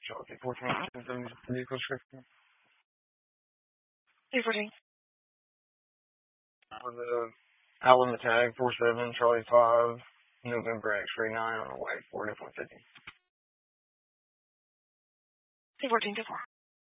Charlie 14, vehicle description. 314. For the Alabama tag 47, Charlie 5, November X-ray 9 on the way, 4 F-150. 214, 24.